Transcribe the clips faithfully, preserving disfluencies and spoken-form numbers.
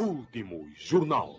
Último Jornal.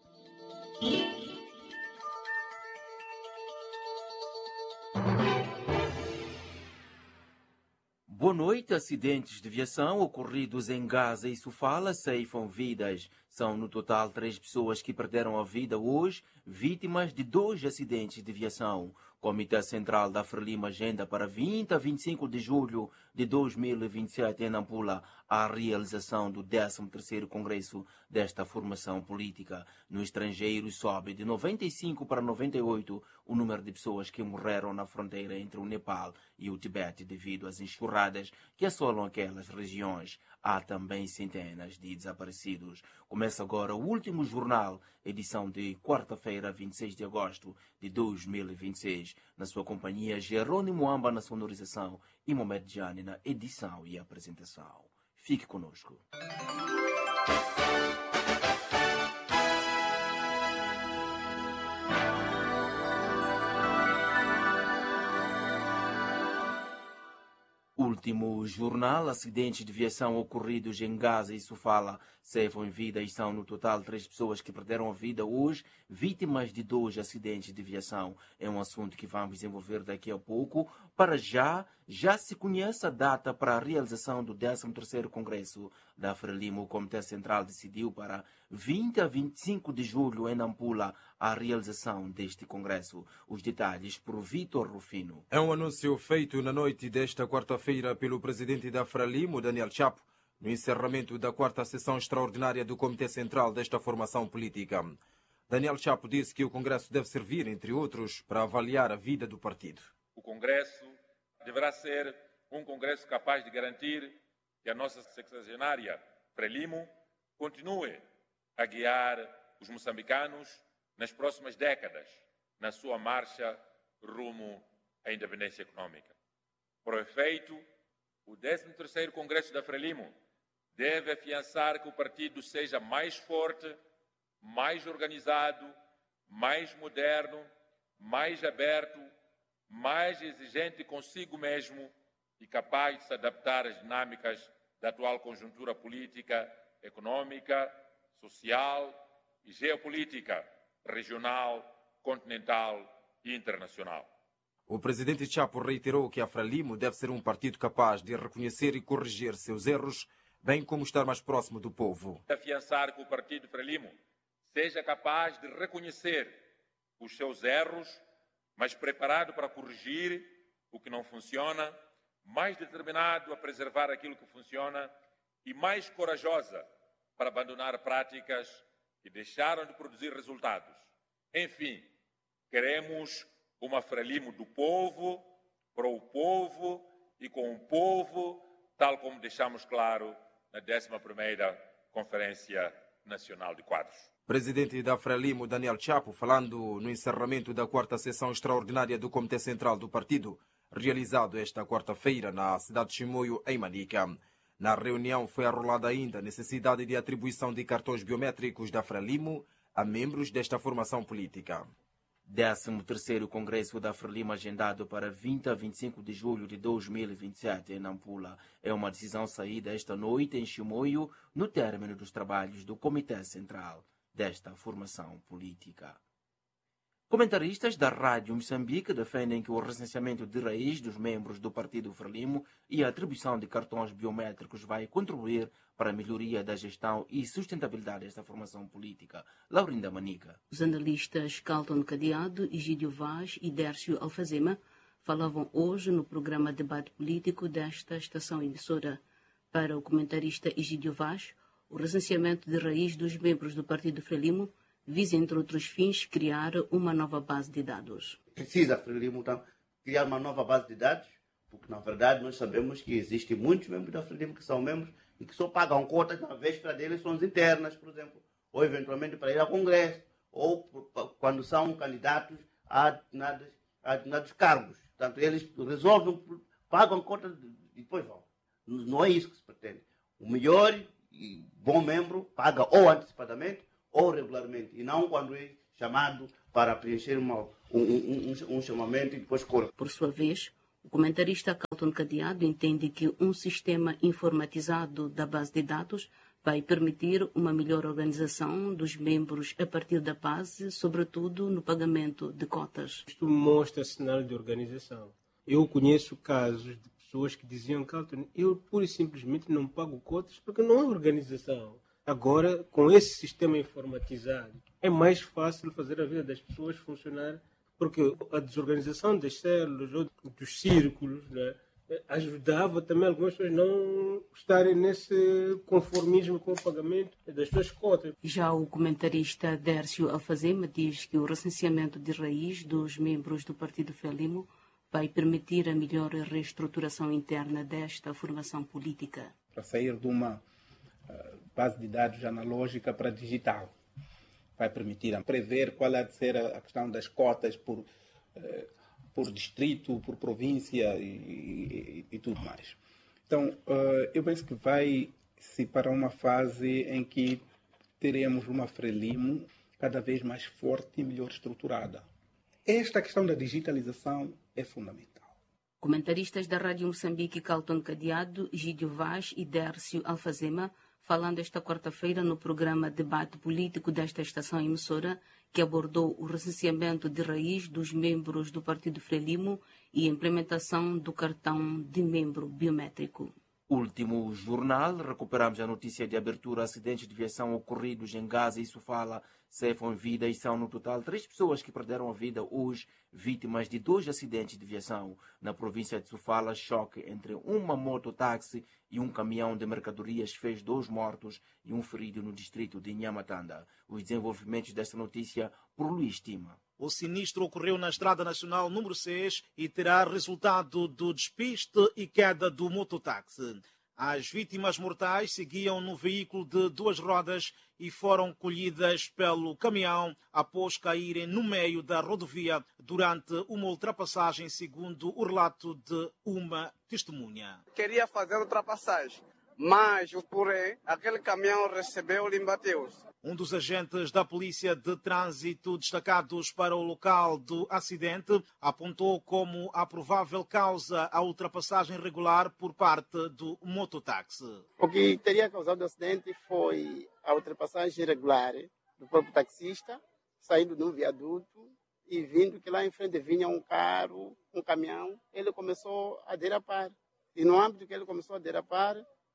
Boa noite. Acidentes de viação ocorridos em Gaza e Sofala ceifam vidas. São no total três pessoas que perderam a vida hoje, vítimas de dois acidentes de viação. O Comitê Central da Frelimo agenda para vinte a vinte e cinco de julho de dois mil e vinte e sete em Nampula a realização do décimo terceiro Congresso desta formação política. No estrangeiro sobe de noventa e cinco para noventa e oito o número de pessoas que morreram na fronteira entre o Nepal e o Tibete devido às enxurradas que assolam aquelas regiões. Há também centenas de desaparecidos. Começa agora o último jornal, edição de quarta-feira, vinte e seis de agosto de dois mil e vinte e seis. Na sua companhia, Jerônimo Amba na sonorização e Mohamed Jani na edição e apresentação. Fique conosco. Último jornal, acidentes de viação ocorridos em Gaza e Sofala ceifam vidas. São no total três pessoas que perderam a vida hoje, vítimas de dois acidentes de viação. É um assunto que vamos desenvolver daqui a pouco. Para já, já se conhece a data para a realização do décimo terceiro Congresso da Frelimo. O Comitê Central decidiu para vinte a vinte e cinco de julho em Nampula a realização deste Congresso. Os detalhes por Vitor Rufino. É um anúncio feito na noite desta quarta-feira pelo presidente da Frelimo, Daniel Chapo, no encerramento da quarta sessão extraordinária do Comitê Central desta formação política. Daniel Chapo disse que o Congresso deve servir, entre outros, para avaliar a vida do partido. O Congresso deverá ser um Congresso capaz de garantir que a nossa sexagenária Frelimo continue a guiar os moçambicanos nas próximas décadas na sua marcha rumo à independência econômica. Por efeito, o décimo terceiro Congresso da Frelimo deve afiançar que o partido seja mais forte, mais organizado, mais moderno, mais aberto, mais exigente consigo mesmo e capaz de se adaptar às dinâmicas da atual conjuntura política, econômica, social e geopolítica, regional, continental e internacional. O presidente Chapo reiterou que a Frelimo deve ser um partido capaz de reconhecer e corrigir seus erros, bem como estar mais próximo do povo. Afiançar que o partido Frelimo seja capaz de reconhecer os seus erros, mas preparado para corrigir o que não funciona, mais determinado a preservar aquilo que funciona e mais corajosa para abandonar práticas que deixaram de produzir resultados. Enfim, queremos uma Frelimo do povo, para o povo e com o povo, tal como deixamos claro na décima primeira Conferência Nacional de Quadros. Presidente da Frelimo, Daniel Chapo, falando no encerramento da quarta sessão extraordinária do Comitê Central do Partido, realizado esta quarta-feira na cidade de Chimoio, em Manica. Na reunião foi arrolada ainda a necessidade de atribuição de cartões biométricos da Frelimo a membros desta formação política. décimo terceiro Congresso da Frelimo agendado para vinte a vinte e cinco de julho de dois mil e vinte e sete em Nampula. É uma decisão saída esta noite em Chimoio, no término dos trabalhos do Comitê Central desta formação política. Comentaristas da Rádio Moçambique defendem que o recenseamento de raiz dos membros do Partido Frelimo e a atribuição de cartões biométricos vai contribuir para a melhoria da gestão e sustentabilidade desta formação política. Laurinda Manica. Os analistas Carlton Cadeado, Egídio Vaz e Dércio Alfazema falavam hoje no programa Debate Político desta estação emissora. Para o comentarista Egídio Vaz, o recenseamento de raiz dos membros do Partido Frelimo visa, entre outros fins, criar uma nova base de dados. Precisa a Frelimo então, criar uma nova base de dados, porque na verdade nós sabemos que existem muitos membros da Frelimo que são membros e que só pagam cotas na véspera de eleições internas, por exemplo, ou eventualmente para ir ao Congresso, ou quando são candidatos a determinados, a determinados cargos. Portanto, eles resolvem, pagam cotas e depois vão. Não é isso que se pretende. O melhor e bom membro paga ou antecipadamente ou regularmente, e não quando é chamado para preencher uma, um, um, um, um chamamento e depois corre. Por sua vez, o comentarista Carlton Cadeado entende que um sistema informatizado da base de dados vai permitir uma melhor organização dos membros a partir da base, sobretudo no pagamento de cotas. Isto mostra sinal de organização. Eu conheço casos de pessoas que diziam, Carlton, eu pura e simplesmente não pago cotas porque não há organização. Agora, com esse sistema informatizado, é mais fácil fazer a vida das pessoas funcionar, porque a desorganização das células ou dos círculos, né, ajudava também algumas pessoas não estarem nesse conformismo com o pagamento das suas cotas. Já o comentarista Dércio Alfazema diz que o recenseamento de raiz dos membros do Partido Frelimo vai permitir a melhor reestruturação interna desta formação política. Para sair de uma uh, base de dados analógica para digital. Vai permitir prever qual é de ser a questão das cotas por, uh, por distrito, por província e, e, e tudo mais. Então, uh, eu penso que vai-se para uma fase em que teremos uma Frelimo cada vez mais forte e melhor estruturada. Esta questão da digitalização é fundamental. Comentaristas da Rádio Moçambique, Carlton Cadeado, Gídio Vaz e Dércio Alfazema, falando esta quarta-feira no programa Debate Político desta estação emissora, que abordou o recenseamento de raiz dos membros do Partido Frelimo e a implementação do cartão de membro biométrico. Último jornal, recuperamos a notícia de abertura. Acidentes de viação ocorridos em Gaza e Sofala ceifam vidas. São no total três pessoas que perderam a vida hoje, vítimas de dois acidentes de viação. Na província de Sofala, choque entre uma mototáxi e um caminhão de mercadorias fez dois mortos e um ferido no distrito de Nhamatanda. Os desenvolvimentos desta notícia por Luís Tima. O sinistro ocorreu na Estrada Nacional número seis e terá resultado do despiste e queda do mototáxi. As vítimas mortais seguiam no veículo de duas rodas e foram colhidas pelo caminhão após caírem no meio da rodovia durante uma ultrapassagem, segundo o relato de uma testemunha. Queria fazer ultrapassagem, mas, porém, aquele caminhão recebeu e bateu. Um dos agentes da Polícia de Trânsito destacados para o local do acidente apontou como a provável causa a ultrapassagem irregular por parte do mototáxi. O que teria causado o acidente foi a ultrapassagem irregular do próprio taxista, saindo de um viaduto e vindo que lá em frente vinha um carro, um caminhão. Ele começou a derrapar. E no âmbito que ele começou a derrapar,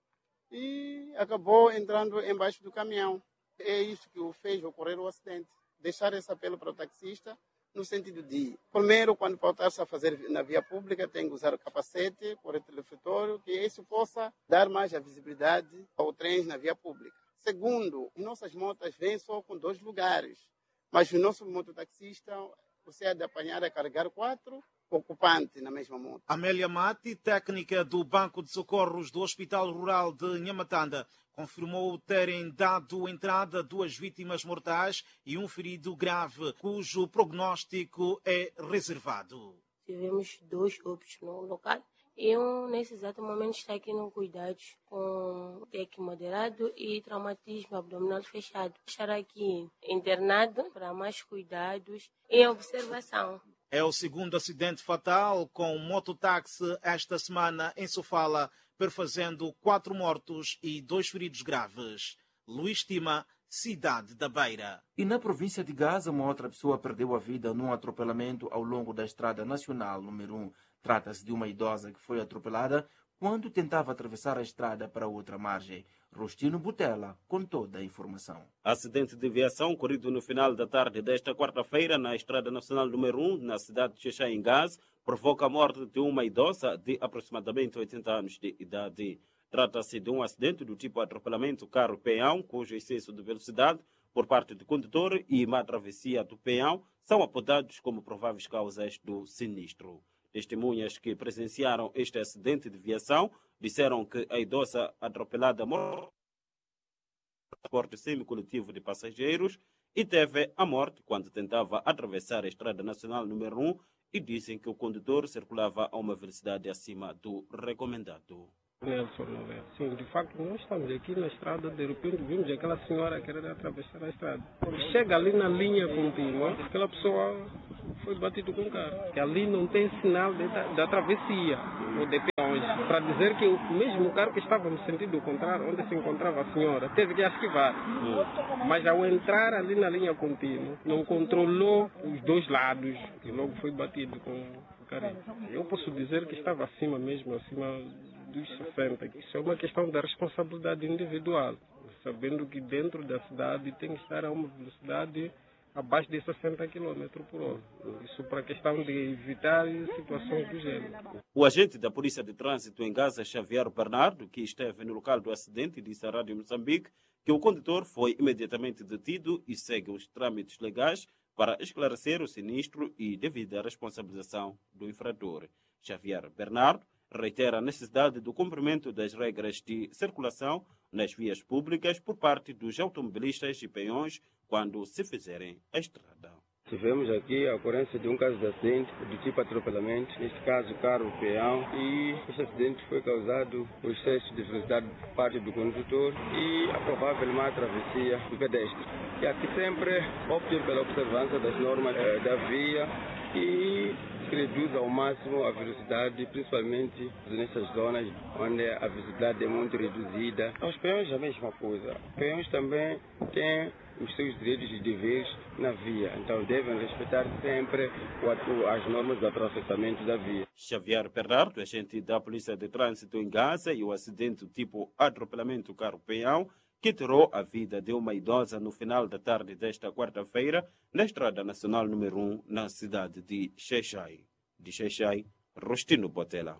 e acabou entrando embaixo do caminhão. É isso que o fez ocorrer o acidente. Deixar esse apelo para o taxista no sentido de, primeiro, quando pautar-se a fazer na via pública, tem que usar o capacete, correto refletório, que isso possa dar mais a visibilidade ao trem na via pública. Segundo, nossas motas vêm só com dois lugares, mas o nosso mototaxista, você é de apanhar a carregar quatro ocupantes na mesma moto. Amélia Mati, técnica do Banco de Socorros do Hospital Rural de Nhamatanda, confirmou terem dado entrada duas vítimas mortais e um ferido grave, cujo prognóstico é reservado. Tivemos dois óbitos no local e um, nesse exato momento, está aqui no cuidados com T E C moderado e traumatismo abdominal fechado. Estará aqui internado para mais cuidados e observação. É o segundo acidente fatal com mototáxi esta semana em Sofala, perfazendo quatro mortos e dois feridos graves. Luís Tima, Cidade da Beira. E na província de Gaza, uma outra pessoa perdeu a vida num atropelamento ao longo da Estrada Nacional número um. Trata-se de uma idosa que foi atropelada quando tentava atravessar a estrada para outra margem. Rostino Butela com toda a informação. Acidente de viação ocorrido no final da tarde desta quarta-feira na Estrada Nacional número um, na cidade de Xexá, em Gaza, provoca a morte de uma idosa de aproximadamente oitenta anos de idade. Trata-se de um acidente do tipo atropelamento carro-peão, cujo excesso de velocidade por parte do condutor e má travessia do peão são apontados como prováveis causas do sinistro. Testemunhas que presenciaram este acidente de viação disseram que a idosa atropelada morreu no transporte semicoletivo de passageiros e teve a morte quando tentava atravessar a Estrada Nacional número um e dizem que o condutor circulava a uma velocidade acima do recomendado. Nelson Nogueira. Sim, de facto, nós estamos aqui na estrada, de repente vimos aquela senhora querer atravessar a estrada. Chega ali na linha contínua, aquela pessoa foi batida com o carro. Que ali não tem sinal de, da travessia, ou de peões, para dizer que o mesmo carro que estava no sentido contrário, onde se encontrava a senhora, teve que esquivar. Mas ao entrar ali na linha contínua, não controlou os dois lados, e logo foi batido com o carro. Eu posso dizer que estava acima mesmo, acima dos sessenta. Isso é uma questão da responsabilidade individual, sabendo que dentro da cidade tem que estar a uma velocidade abaixo de sessenta quilômetros por hora. Isso para a questão de evitar situações do gênero. O agente da Polícia de Trânsito em Gaza, Xavier Bernardo, que esteve no local do acidente, disse à Rádio Moçambique que o condutor foi imediatamente detido e segue os trâmites legais para esclarecer o sinistro e devida responsabilização do infrator. Xavier Bernardo reitera a necessidade do cumprimento das regras de circulação nas vias públicas por parte dos automobilistas e peões quando se fizerem a estrada. Tivemos aqui a ocorrência de um caso de acidente do tipo atropelamento, neste caso carro peão, e este acidente foi causado por excesso de velocidade por parte do condutor e a provável má travessia do pedestre. E aqui sempre optem pela observância das normas eh, da via e se reduz ao máximo a velocidade, principalmente nessas zonas onde a visibilidade é muito reduzida. Os peões a mesma coisa. Os peões também têm os seus direitos e deveres na via, então devem respeitar sempre as normas do atravessamento da via. Xavier Bernardo, agente da Polícia de Trânsito em Gaza, e o acidente tipo atropelamento carro-peão que tirou a vida de uma idosa no final da tarde desta quarta-feira na Estrada Nacional número um, na cidade de Xai-Xai. De Xai-Xai, Rostino Botella.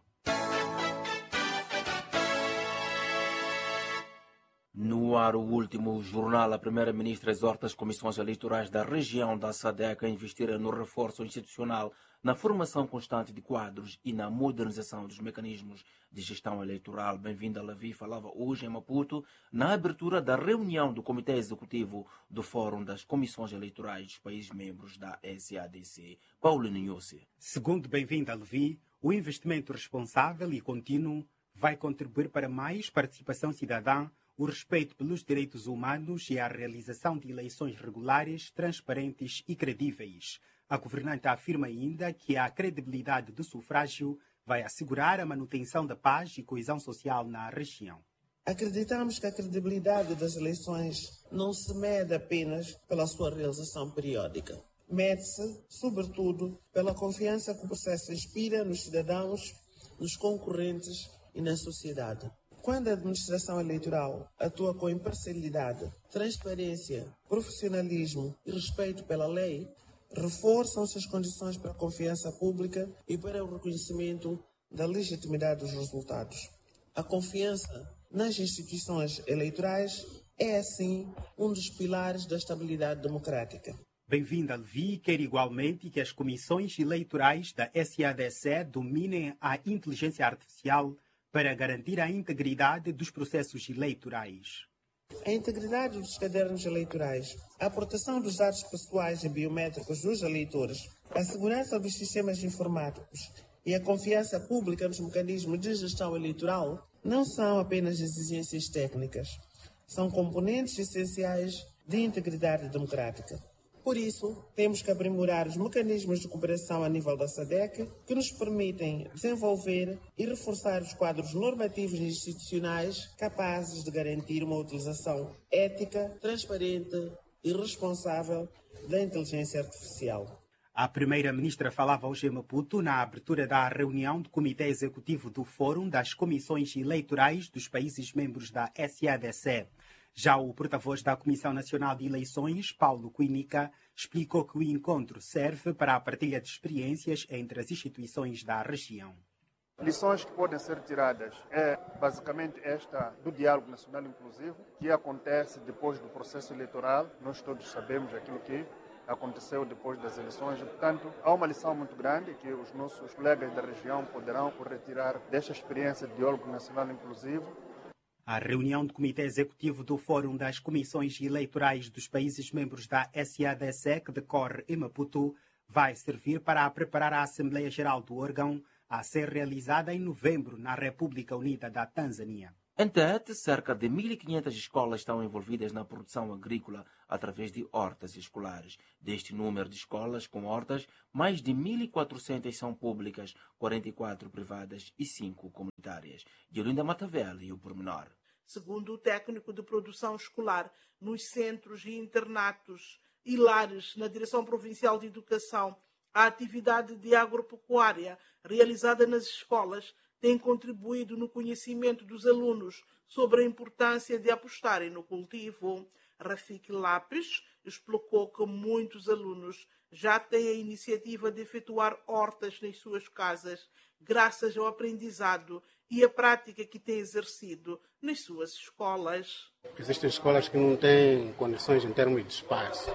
No ar, o último jornal, a primeira-ministra exorta as comissões eleitorais da região da SADC a investir no reforço institucional, na formação constante de quadros e na modernização dos mecanismos de gestão eleitoral. Bem-vinda, Lavi. Falava hoje em Maputo, na abertura da reunião do Comitê Executivo do Fórum das Comissões Eleitorais dos países membros da S A D C. Paulo Ninhosse. Segundo Bem-vinda, Levi, o investimento responsável e contínuo vai contribuir para mais participação cidadã, o respeito pelos direitos humanos e a realização de eleições regulares, transparentes e credíveis. A governante afirma ainda que a credibilidade do sufrágio vai assegurar a manutenção da paz e coesão social na região. Acreditamos que a credibilidade das eleições não se mede apenas pela sua realização periódica. Mede-se, sobretudo, pela confiança que o processo inspira nos cidadãos, nos concorrentes e na sociedade. Quando a administração eleitoral atua com imparcialidade, transparência, profissionalismo e respeito pela lei, reforçam-se as condições para a confiança pública e para o reconhecimento da legitimidade dos resultados. A confiança nas instituições eleitorais é, assim, um dos pilares da estabilidade democrática. Bem-vinda, Levi, quer igualmente que as comissões eleitorais da S A D C dominem a inteligência artificial para garantir a integridade dos processos eleitorais. A integridade dos cadernos eleitorais, a proteção dos dados pessoais e biométricos dos eleitores, a segurança dos sistemas informáticos e a confiança pública nos mecanismos de gestão eleitoral não são apenas exigências técnicas, são componentes essenciais de integridade democrática. Por isso, temos que aprimorar os mecanismos de cooperação a nível da SADC que nos permitem desenvolver e reforçar os quadros normativos e institucionais capazes de garantir uma utilização ética, transparente e responsável da inteligência artificial. A primeira-ministra falava hoje em Maputo na abertura da reunião do Comitê Executivo do Fórum das Comissões Eleitorais dos países membros da S A D C. Já o porta-voz da Comissão Nacional de Eleições, Paulo Química, explicou que o encontro serve para a partilha de experiências entre as instituições da região. Lições que podem ser tiradas é basicamente esta do diálogo nacional inclusivo, que acontece depois do processo eleitoral. Nós todos sabemos aquilo que aconteceu depois das eleições e, portanto, há uma lição muito grande que os nossos colegas da região poderão retirar desta experiência de diálogo nacional inclusivo. A reunião do Comitê Executivo do Fórum das Comissões Eleitorais dos países membros da S A D C, que decorre em Maputo, vai servir para preparar a Assembleia Geral do órgão a ser realizada em novembro na República Unida da Tanzânia. Em Tete, cerca de mil e quinhentas escolas estão envolvidas na produção agrícola através de hortas escolares. Deste número de escolas com hortas, mais de mil e quatrocentas são públicas, quarenta e quatro privadas e cinco comunitárias. Yolinda Matavela e o pormenor. Segundo o técnico de produção escolar, nos centros e internatos e lares na Direção Provincial de Educação, a atividade de agropecuária realizada nas escolas tem contribuído no conhecimento dos alunos sobre a importância de apostarem no cultivo. Rafik Lápis explicou que muitos alunos já têm a iniciativa de efetuar hortas nas suas casas, graças ao aprendizado e a prática que têm exercido nas suas escolas. Existem escolas que não têm condições em termos de espaço,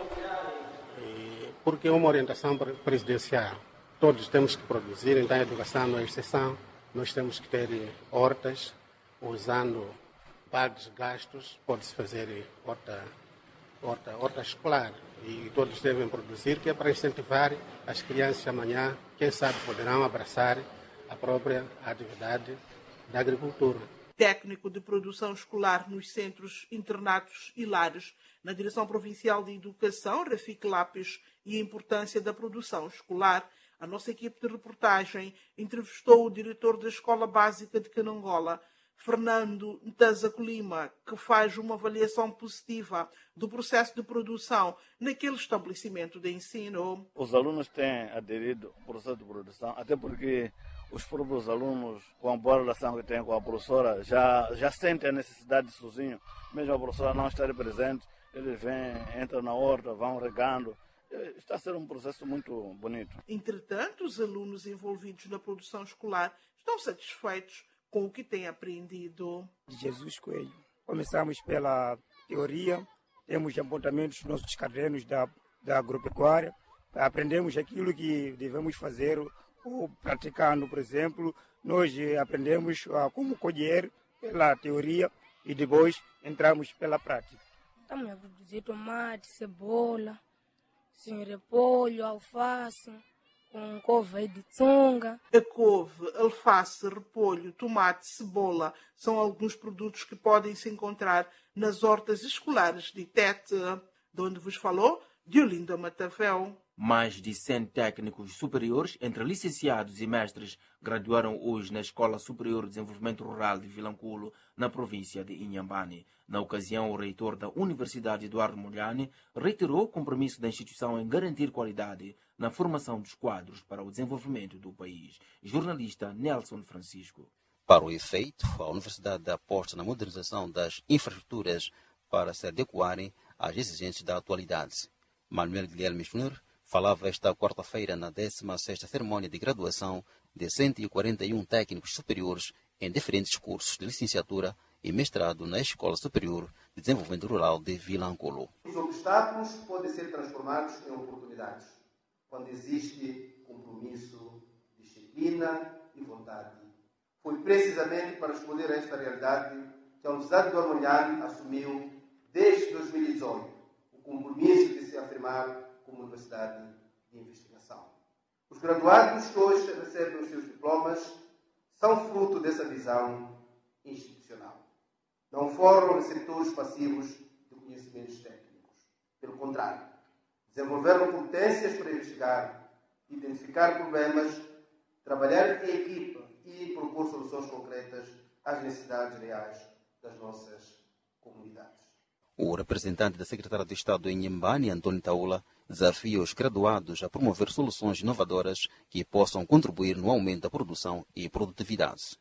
e porque é uma orientação presidencial. Todos temos que produzir, então a educação não é exceção. Nós temos que ter hortas, usando pagos gastos, pode-se fazer horta, horta, horta escolar. E todos devem produzir, que é para incentivar as crianças amanhã, quem sabe poderão abraçar a própria atividade da agricultura. Técnico de produção escolar nos centros, internatos e lares, na Direção Provincial de Educação, Rafik Lápis, e a importância da produção escolar. A nossa equipe de reportagem entrevistou o diretor da Escola Básica de Canangola, Fernando Ntaza Lima, que faz uma avaliação positiva do processo de produção naquele estabelecimento de ensino. Os alunos têm aderido ao processo de produção, até porque os próprios alunos, com a boa relação que têm com a professora, já, já sentem a necessidade sozinho. Mesmo a professora não estar presente, eles vêm, entram na horta, vão regando. Está a ser um processo muito bonito. Entretanto, os alunos envolvidos na produção escolar estão satisfeitos com o que têm aprendido. Jesus Coelho. Começamos pela teoria, temos apontamentos nos nossos cadernos da, da agropecuária, aprendemos aquilo que devemos fazer, ou praticando, por exemplo, nós aprendemos a como colher pela teoria e depois entramos pela prática. Estamos a produzir tomate, cebola, sim, repolho, alface, com couve de tsunga. A couve, alface, repolho, tomate, cebola são alguns produtos que podem se encontrar nas hortas escolares de Tete. De onde vos falou, Diolinda Matavel. Mais de cem técnicos superiores, entre licenciados e mestres, graduaram hoje na Escola Superior de Desenvolvimento Rural de Vilanculo, na província de Inhambane. Na ocasião, o reitor da Universidade, Eduardo Molhane, reiterou o compromisso da instituição em garantir qualidade na formação dos quadros para o desenvolvimento do país. Jornalista Nelson Francisco. Para o efeito, a Universidade aposta na modernização das infraestruturas para se adequarem às exigências da atualidade. Manuel Guilherme Júnior falava esta quarta-feira na décima sexta cerimônia de graduação de cento e quarenta e um técnicos superiores em diferentes cursos de licenciatura e mestrado na Escola Superior de Desenvolvimento Rural de Vilanculo. Os obstáculos podem ser transformados em oportunidades, quando existe compromisso, disciplina e vontade. Foi precisamente para responder a esta realidade que a Universidade do Armoniano assumiu, desde dois mil e dezoito, o compromisso de se afirmar como Universidade de Investigação. Os graduados que hoje recebem os seus diplomas são fruto dessa visão institucional. Não foram receptores passivos de conhecimentos técnicos. Pelo contrário, desenvolveram competências para investigar, identificar problemas, trabalhar em equipa e propor soluções concretas às necessidades reais das nossas comunidades. O representante da Secretaria de Estado em Inhambane, Antônio Taula, desafia os graduados a promover soluções inovadoras que possam contribuir no aumento da produção e produtividade.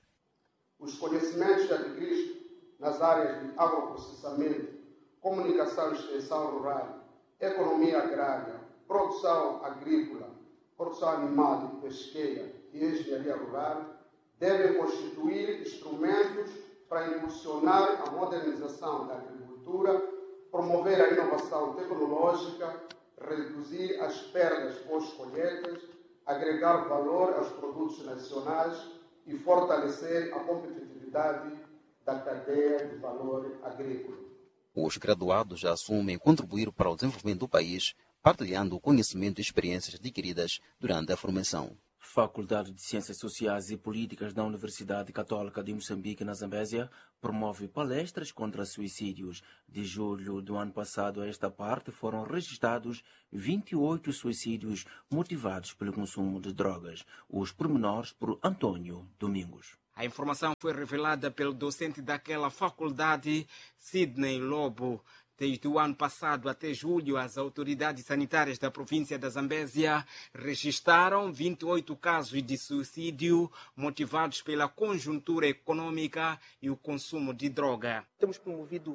Os conhecimentos adquiridos nas áreas de agroprocessamento, comunicação e extensão rural, economia agrária, produção agrícola, produção animal e pesqueira e engenharia rural devem constituir instrumentos para impulsionar a modernização da agricultura, promover a inovação tecnológica, reduzir as perdas pós-colheitas, agregar valor aos produtos nacionais e fortalecer a competitividade da cadeia de valor agrícola. Os graduados já assumem contribuir para o desenvolvimento do país, partilhando o conhecimento e experiências adquiridas durante a formação. Faculdade de Ciências Sociais e Políticas da Universidade Católica de Moçambique, na Zambésia, promove palestras contra suicídios. De julho do ano passado a esta parte foram registrados vinte e oito suicídios motivados pelo consumo de drogas. Os pormenores por Antônio Domingos. A informação foi revelada pelo docente daquela faculdade, Sidney Lobo. Desde o ano passado até julho, as autoridades sanitárias da província da Zambésia registraram vinte e oito casos de suicídio motivados pela conjuntura econômica e o consumo de droga. Temos promovido,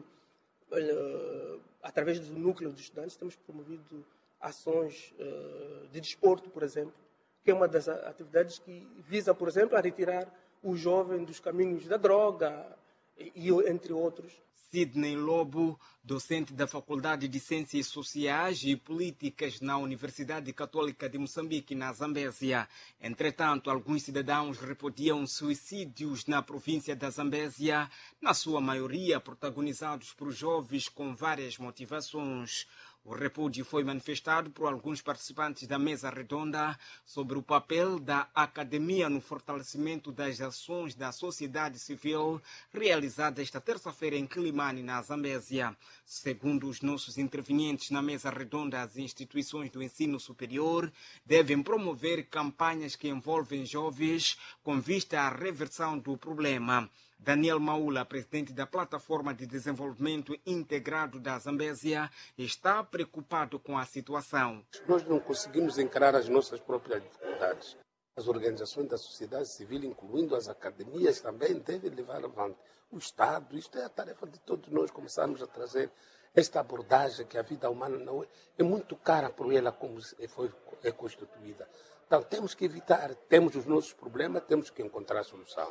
uh, através do núcleo de estudantes, temos promovido ações uh, de desporto, por exemplo, que é uma das atividades que visa, por exemplo, a retirar o jovem dos caminhos da droga, e, entre outros. Sidney Lobo, docente da Faculdade de Ciências Sociais e Políticas na Universidade Católica de Moçambique, na Zambésia. Entretanto, alguns cidadãos repudiam suicídios na província da Zambésia, na sua maioria protagonizados por jovens com várias motivações. O repúdio foi manifestado por alguns participantes da mesa redonda sobre o papel da academia no fortalecimento das ações da sociedade civil realizada esta terça-feira em Quilimane, na Zambésia. Segundo os nossos intervenientes na mesa redonda, as instituições do ensino superior devem promover campanhas que envolvem jovens com vista à reversão do problema. Daniel Maula, presidente da Plataforma de Desenvolvimento Integrado da Zambésia, está preocupado com a situação. Nós não conseguimos encarar as nossas próprias dificuldades. As organizações da sociedade civil, incluindo as academias, também devem levar avante. O Estado, isto é a tarefa de todos nós começarmos a trazer esta abordagem que a vida humana não é, é muito cara por ela como foi é constituída. Então temos que evitar, temos os nossos problemas, temos que encontrar a solução.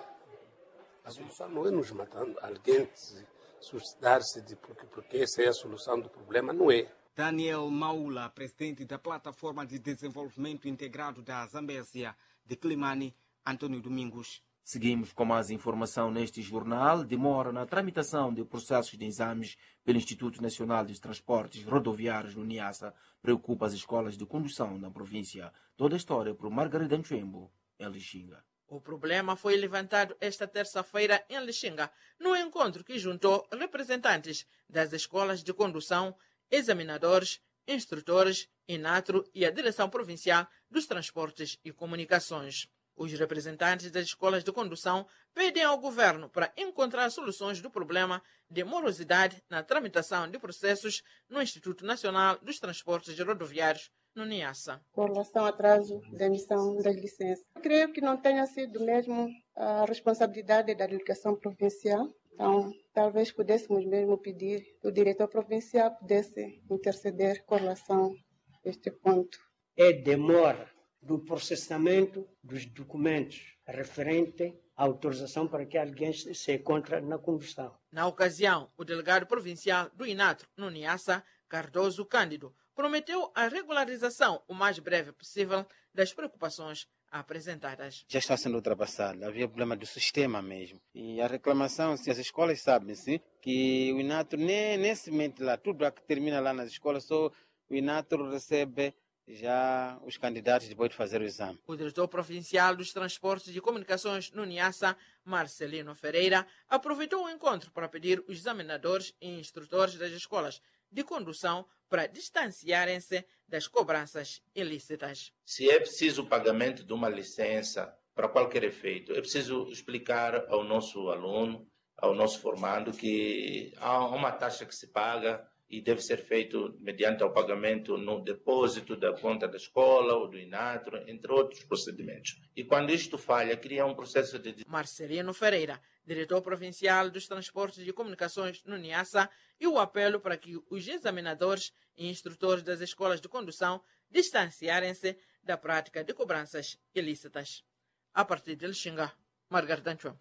A solução não é nos matando, alguém suicidar-se de porque, porque essa é a solução do problema, não é. Daniel Maula, presidente da Plataforma de Desenvolvimento Integrado da Zambésia, de Quilimane, Antônio Domingos. Seguimos com mais informação neste jornal. Demora na tramitação de processos de exames pelo Instituto Nacional dos Transportes Rodoviários no Niassa preocupa as escolas de condução na província. Toda a história por Margarida Nchembo, em Lixinga. O problema foi levantado esta terça-feira em Lixinga, no encontro que juntou representantes das escolas de condução, examinadores, instrutores, INATRO e a Direção Provincial dos Transportes e Comunicações. Os representantes das escolas de condução pedem ao governo para encontrar soluções do problema de morosidade na tramitação de processos no Instituto Nacional dos Transportes Rodoviários, no Niassa. Com relação ao atraso da emissão das licenças, creio que não tenha sido mesmo a responsabilidade da delegação provincial. Então, talvez pudéssemos mesmo pedir que o diretor provincial pudesse interceder com relação a este ponto. É demora do processamento dos documentos referente à autorização para que alguém se encontre na condução. Na ocasião, o delegado provincial do INATRO, no Niassa, Cardoso Cândido, prometeu a regularização o mais breve possível das preocupações apresentadas. Já está sendo ultrapassado, havia problema do sistema mesmo. E a reclamação, se as escolas sabem, sim, que o INATRO nem, nem se mete lá, tudo que termina lá nas escolas, só o INATRO recebe já os candidatos depois de fazer o exame. O diretor provincial dos Transportes e Comunicações no Niassa, Marcelino Ferreira, aproveitou o encontro para pedir os examinadores e instrutores das escolas de condução para distanciarem-se das cobranças ilícitas. Se é preciso o pagamento de uma licença para qualquer efeito, é preciso explicar ao nosso aluno, ao nosso formando, que há uma taxa que se paga e deve ser feito mediante o pagamento no depósito da conta da escola ou do INATRO, entre outros procedimentos. E quando isto falha, cria um processo de... Marcelino Ferreira, diretor provincial dos Transportes e Comunicações no Niassa, e o apelo para que os examinadores e instrutores das escolas de condução distanciarem-se da prática de cobranças ilícitas. A partir de Lixinga, Margarida Nchembo.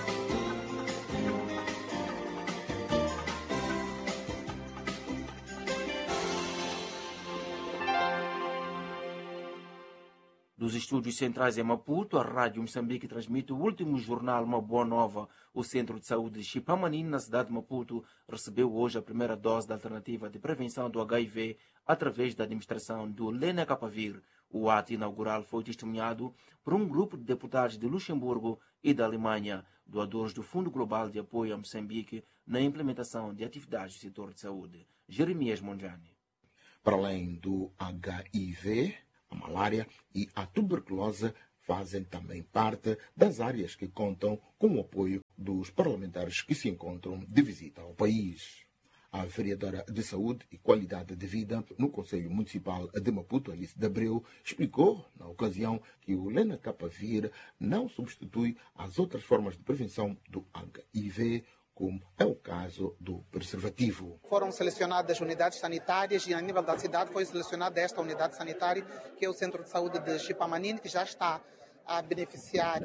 Dos estúdios centrais em Maputo, a Rádio Moçambique transmite o último jornal Uma Boa Nova. O Centro de Saúde de Chipamanin, na cidade de Maputo, recebeu hoje a primeira dose da alternativa de prevenção do H I V através da administração do Lenacapavir. O ato inaugural foi testemunhado por um grupo de deputados de Luxemburgo e da Alemanha, doadores do Fundo Global de Apoio a Moçambique na implementação de atividades do setor de saúde. Jeremias Monjani. Para além do H I V, a malária e a tuberculose fazem também parte das áreas que contam com o apoio dos parlamentares que se encontram de visita ao país. A vereadora de Saúde e Qualidade de Vida no Conselho Municipal de Maputo, Alice de Abreu, explicou, na ocasião, que o lenacapavir não substitui as outras formas de prevenção do H I V, como é o caso do preservativo. Foram selecionadas unidades sanitárias e, a nível da cidade, foi selecionada esta unidade sanitária, que é o Centro de Saúde de Chipamanini, que já está a beneficiar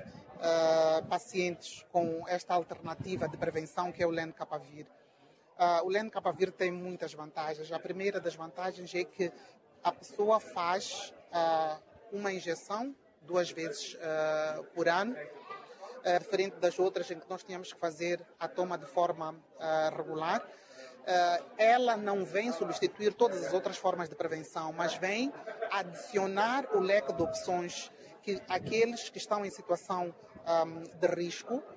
uh, pacientes com esta alternativa de prevenção, que é o lenacapavir. Uh, o lenacapavir tem muitas vantagens. A primeira das vantagens é que a pessoa faz uh, uma injeção duas vezes uh, por ano, uh, diferente das outras em que nós tínhamos que fazer a toma de forma uh, regular. Uh, ela não vem substituir todas as outras formas de prevenção, mas vem adicionar o leque de opções que aqueles que estão em situação um, de risco uh,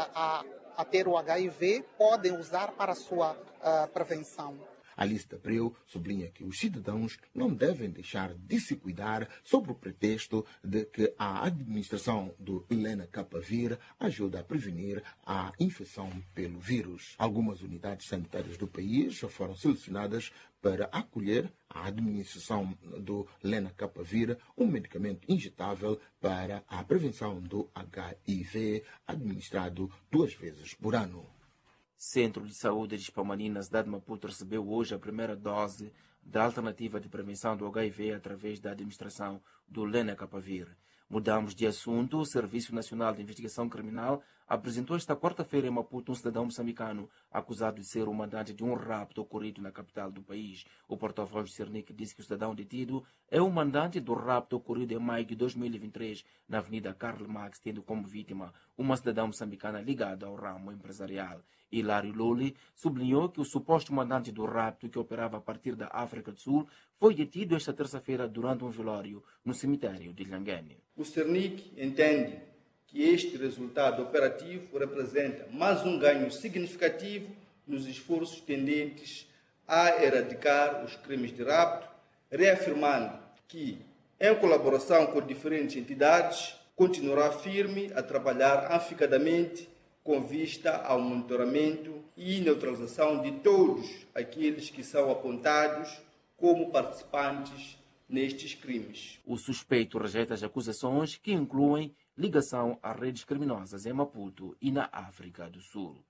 a a ter o H I V, podem usar para a sua uh, prevenção. Alice de Abreu sublinha que os cidadãos não devem deixar de se cuidar sob o pretexto de que a administração do lenacapavir ajuda a prevenir a infecção pelo vírus. Algumas unidades sanitárias do país já foram selecionadas para acolher a administração do lenacapavir, um medicamento injetável para a prevenção do H I V, administrado duas vezes por ano. Centro de Saúde de Chipamanini, na cidade de Maputo, recebeu hoje a primeira dose da alternativa de prevenção do H I V através da administração do lenacapavir. Mudamos de assunto. O Serviço Nacional de Investigação Criminal apresentou esta quarta-feira em Maputo um cidadão moçambicano acusado de ser o mandante de um rapto ocorrido na capital do país. O porta-voz do Cernic disse que o cidadão detido é o mandante do rapto ocorrido em maio de dois mil e vinte e três na Avenida Karl Marx, tendo como vítima uma cidadã moçambicana ligada ao ramo empresarial. Hilário Loli sublinhou que o suposto mandante do rapto, que operava a partir da África do Sul, foi detido esta terça-feira durante um velório no cemitério de Lhanguene. O Cernic entende que este resultado operativo representa mais um ganho significativo nos esforços tendentes a erradicar os crimes de rapto, reafirmando que, em colaboração com diferentes entidades, continuará firme a trabalhar afincadamente com vista ao monitoramento e neutralização de todos aqueles que são apontados como participantes nestes crimes. O suspeito rejeita as acusações, que incluem ligação a redes criminosas em Maputo e na África do Sul.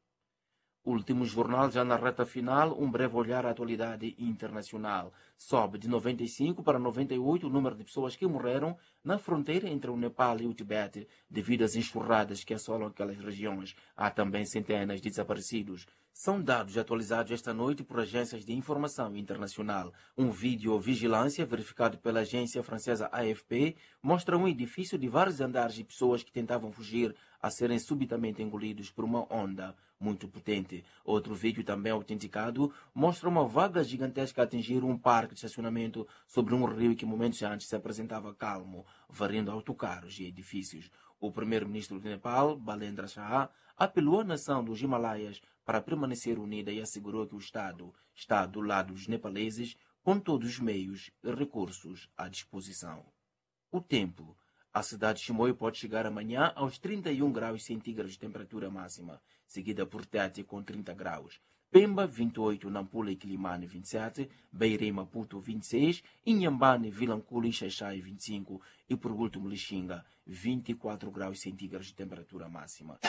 Último jornal, já na reta final, um breve olhar à atualidade internacional. Sobe de noventa e cinco para noventa e oito o número de pessoas que morreram na fronteira entre o Nepal e o Tibete devido às enxurradas que assolam aquelas regiões. Há também centenas de desaparecidos. São dados atualizados esta noite por agências de informação internacional. Um vídeo vigilância verificado pela agência francesa A F P mostra um edifício de vários andares e pessoas que tentavam fugir a serem subitamente engolidos por uma onda muito potente. Outro vídeo, também autenticado, mostra uma vaga gigantesca a atingir um parque de estacionamento sobre um rio que momentos antes se apresentava calmo, varrendo autocarros e edifícios. O primeiro-ministro do Nepal, Balendra Shah, apelou à nação dos Himalaias para permanecer unida e assegurou que o Estado está do lado dos nepaleses com todos os meios e recursos à disposição. O tempo. A cidade de Chimoio pode chegar amanhã aos trinta e um graus centígrados de temperatura máxima, seguida por Tete com trinta graus. Pemba, vinte e oito, Nampula e Quilimane, vinte e sete, Beira e Maputo, vinte e seis, Inhambane, Vilanculo e Xaixai, vinte e cinco e, por último, Lixinga, vinte e quatro graus centígrados de temperatura máxima.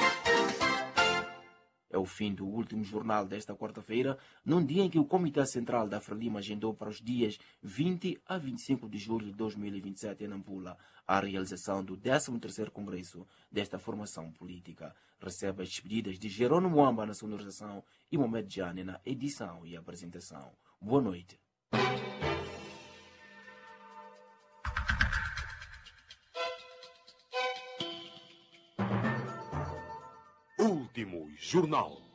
É o fim do último jornal desta quarta-feira, num dia em que o Comitê Central da Frelimo agendou para os dias vinte a vinte e cinco de julho de dois mil e vinte e sete em Nampula a realização do décimo terceiro Congresso desta formação política. Recebe as despedidas de Jerônimo Mwamba na sonorização e Mohamed Jane na edição e apresentação. Boa noite. Último jornal.